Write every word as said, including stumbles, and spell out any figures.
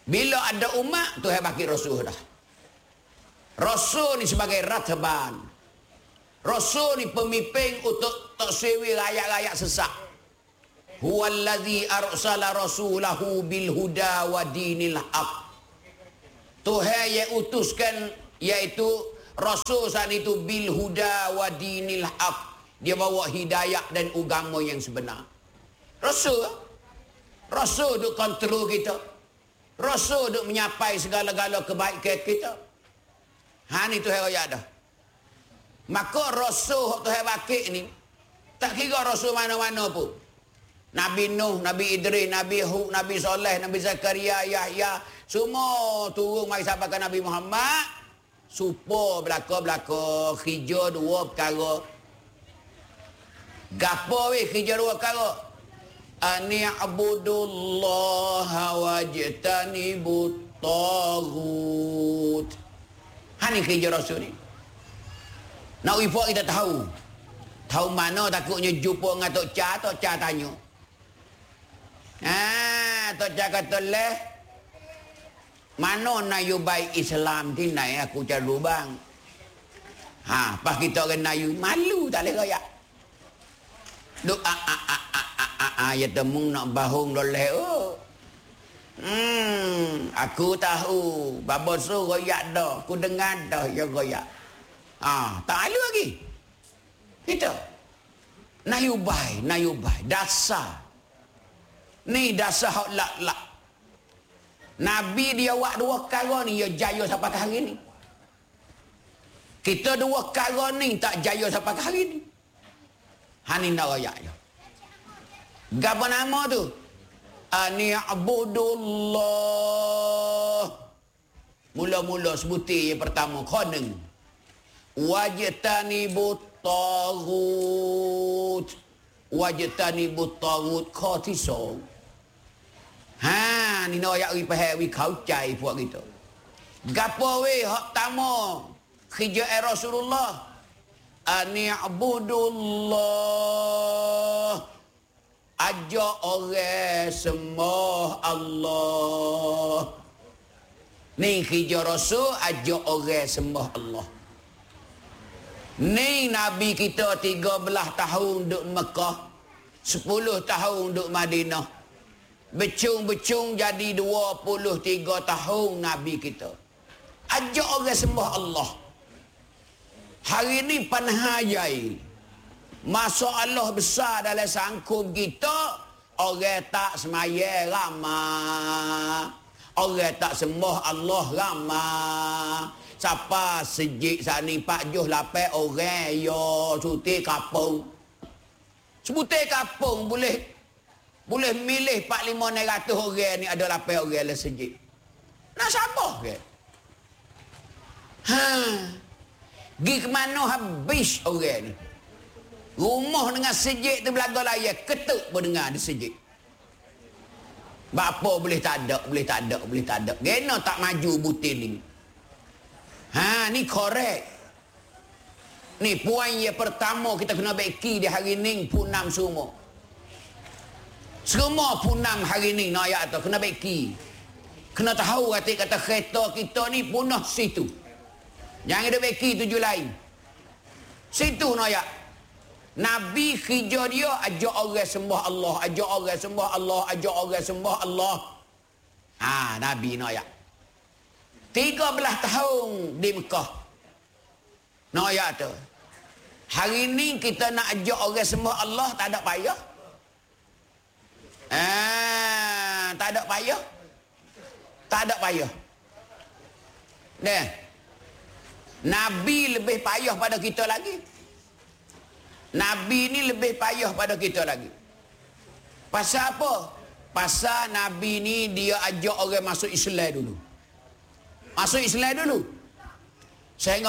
Bila ada umat, Tuhan bagi Rasul dah. Rasul ni sebagai rataban. Rasul ni pemimpin untuk tak sewi rakyat-rakyat sesak. Huwallazi arsala rasulahu bil huda wa dinil haq. Tuhan yang utuskan iaitu Rasul saat itu bil huda wa dinil haq. Dia bawa hidayah dan agama yang sebenar. Rasul Rasul duk kontrol kita. Rasul duk menyapai segala-gala kebaikan kita. Ha ni Tuhan raya dah. Maka Rasul Tuhan bakit ni tak kira Rasul mana-mana pun. Nabi Nuh, Nabi Idris, Nabi Hud, Nabi Soleh, Nabi Zakaria, Yahya, semua turun mari sampai ke Nabi Muhammad. Supo belaka-belaka khija dua perkara. Gapo weh khija dua perkara? Ani abudullaha wajtanibut taghut. Hani kerja Rasul ni. Nak report kita tahu. Tahu mana takutnya jumpa dengan Tok Cha, Tok Cha tanya. Ah, Tok Cha kata leh. Mana nayu baik Islam ti naik aku cari lubang. Ha, pas kita orang nayu malu tak leh royak. Duk a a a a a a ya temu nak bahung loleh oh. Hmm, aku tahu babo su royak dah, aku dengar dah ya royak. Ah, tak ada lagi. Kita nayubai, nayubai dasar. Ni dasar hak lak-lak. Nabi dia buat dua perkara ni, dia jaya sampai ke hari ni. Kita dua perkara ni tak jaya sampai ke hari ni. Hani nak royak je. Gapa nama tu? Ani abudullah. Mula-mula sebutir yang pertama khoneng. Wajtanibut taghut. Wajtanibut taghut khatisong. Ha, ni nak royak wi pahal wi kaucai puak kita. Gapo we hak pertama khija Rasulullah. Ani abudullah. Ajak orang sembah Allah. Ni khija Rasul ajak orang sembah Allah. Ni Nabi kita tiga belas tahun duduk Mekah, sepuluh tahun duduk Madinah. Becung-becung jadi dua puluh tiga tahun Nabi kita. Ajak orang sembah Allah. Hari ni panahajai. Masalah besar dalam sangkum kita, orang tak semaya ramah. Orang tak sembah Allah ramah. Siapa sejik saat ni Pak Juh lapai orang yo cuti kapung. Sebutir kapung boleh boleh milih empat lima ratus orang ni ada lapai orang lah sejik. Nak sabar ke? Ha. Gi ke mana habis orang ni? Rumah dengan sejik tu belaga layar, ketuk berdengar di sejik. Bapa boleh tak ada, boleh tak ada, boleh tak ada. Gena tak maju butir ni. Ha, ni korek. Ni poin yang pertama kita kena baiki di hari ni punam semua. Semua punam hari ni nak ayat tu kena baiki. Kena tahu kata kata kereta kita ni punah situ. Jangan ada baiki tuju lain. Situ nak ayat. Nabi khija dia ajak orang sembah Allah, ajak orang sembah Allah, ajak orang sembah Allah. Ah, Nabi nak ayat. tiga belas tahun di Mekah. Nak ayat tu. Hari ni kita nak ajak orang sembah Allah tak ada payah. Ah, tak ada payah. Tak ada payah. Dah. Nabi lebih payah pada kita lagi. Nabi ni lebih payah pada kita lagi. Pasal apa? Pasal Nabi ni dia ajak orang masuk Islam dulu. Masuk Islam dulu. Sehingga